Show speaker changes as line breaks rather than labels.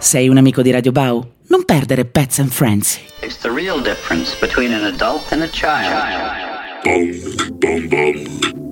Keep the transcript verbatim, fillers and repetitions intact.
Sei un amico di Radio Bau? Non perdere Pets and Friends.
It's the real difference between an adult and a child.
Bum, bum, bum.